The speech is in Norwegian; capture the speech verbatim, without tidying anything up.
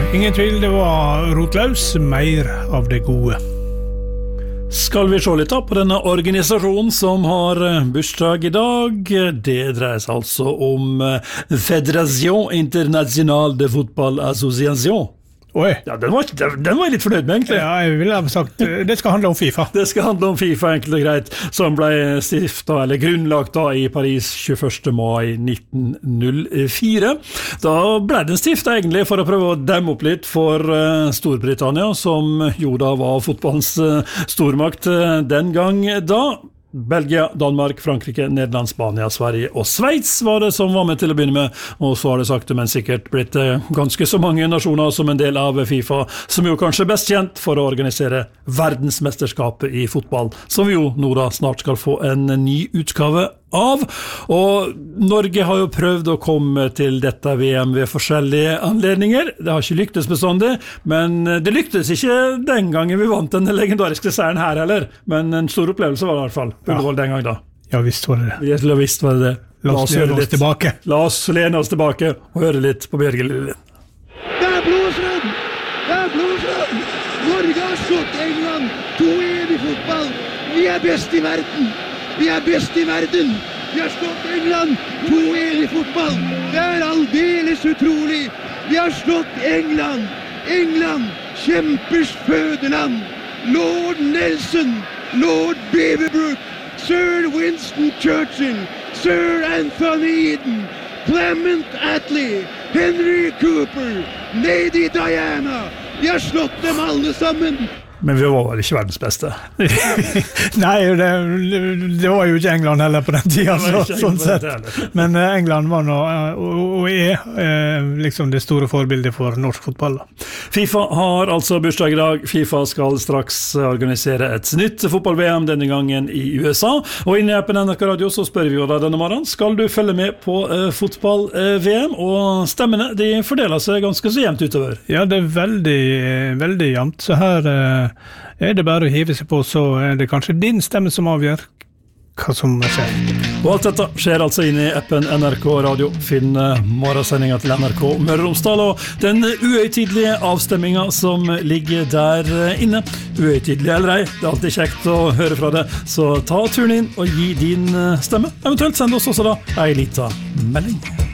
Ingen tvil, det var rotløs, mer av det gode. Skal vi se litt da på denne organisasjonen som har bursdag I dag? Det dreier seg altså om Fédération Internationale de Football Association. Oi. Ja, den var, den var jeg litt fornøyd med egentlig. Ja, jeg ville ha sagt, det skal handle om FIFA. Det skal handle om FIFA, enkelt og greit, som ble stiftet, eller grunnlagt da I Paris tjueførste mai nitten null fire. Da ble den stiftet egentlig for å prøve å demme opp litt for Storbritannia, som jo da var fotballens stormakt den gang da. Belgia, Danmark, Frankrike, Nederland, Spania, Sverige og Sveits var det som var med til å begynne med, og så har det sakte, men sikkert blitt ganske så mange nasjoner som en del av FIFA, som jo kanskje er best kjent for å organisere verdensmesterskapet I fotball, som vi jo nå da snart skal få en ny utgave av, og Norge har jo prøvd å komme til dette VM ved forskjellige anledninger. Det har ikke lyktes bestandig, men det lyktes ikke den gangen vi vant den legendariske seieren her heller, men en stor opplevelse var det I hvert fall, Ullevål den gang da. Ja, visst var det det. Ja, visst var det det. La oss lene oss tilbake. La oss lene oss tilbake og høre litt på Bjørge Lillelien. Der blåser den! Der blåser den! Norge har slått England to en I fotball. Vi er best I verden. Vi er best I verden. Vi har slått England to en I fotball. Det er aldeles utrolig. Vi har slått England. England, kjempers fødeland. Lord Nelson, Lord Beaverbrook, Sir Winston Churchill, Sir Anthony Eden, Clement Attlee, Henry Cooper, Lady Diana. Vi har slått dem alle sammen. Men vi var vel ikke verdens beste. Nei, det, det var jo ikke England heller på den tiden, så, sånn sett. Men England var nå, og, og er liksom det store forbildet for norsk fotball. FIFA har altså bursdag I dag. FIFA skal straks organisere et nytt fotball-VM denne gangen I USA. Og inne I appen N R K Radio så spør vi jo deg denne morgenen, skal du følge med på uh, fotball-VM? Og stemmene, de fordeler seg ganske så jevnt utover. Ja, det er veldig, veldig jevnt. Så her uh, er det bare å hive seg på, så er det kanskje din stemme som avgjør hva som skjer. Og alt dette skjer altså inne I appen N R K Radio. Finn morgensendingen til N R K Møre og Romsdal og den uøytidelige avstemmingen som ligger der inne. Uøytidelig eller ei, det er alltid kjekt å høre fra det, så ta turen inn og gi din stemme. Eventuelt send oss også da en liten melding.